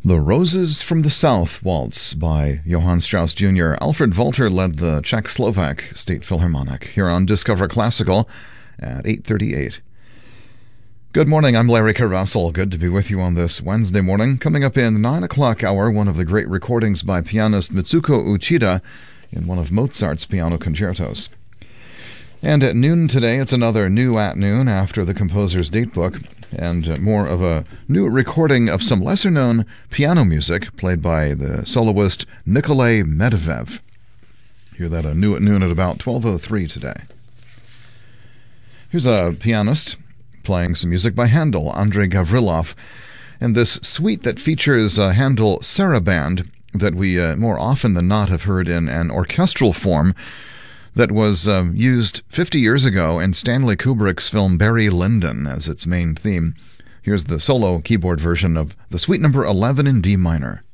The Roses from the South Waltz by Johann Strauss Jr. Alfred Walter led the Czech-Slovak State Philharmonic here on Discover Classical at 8:38. Good morning, I'm Larry Carasel. Good to be with you on this Wednesday morning. Coming up in the 9 o'clock hour, one of the great recordings by pianist Mitsuko Uchida in one of Mozart's piano concertos. And at noon today, it's another New at Noon after the composer's datebook, and more of a new recording of some lesser-known piano music played by the soloist Nikolay Medvedev. Hear that at New at Noon at about 12:03 today. Here's a pianist playing some music by Handel, Andrei Gavrilov, and this suite that features a Handel saraband that we more often than not have heard in an orchestral form that was used 50 years ago in Stanley Kubrick's film Barry Lyndon as its main theme. Here's the solo keyboard version of the Suite number 11 in D minor.